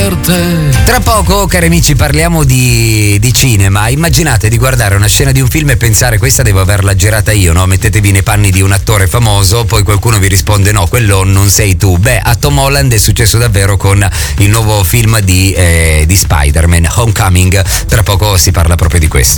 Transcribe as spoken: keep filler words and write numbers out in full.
per te. Tra poco, cari amici, parliamo di, di cinema. Immaginate di guardare una scena di un film e pensare: questa devo averla girata io, no? Mettetevi nei panni di un attore famoso, poi qualcuno vi risponde: no, quello non sei tu. Beh, a Tom Holland è successo davvero con il nuovo film di, eh, di Spider-Man, Homecoming. Tra poco si parla proprio di questo.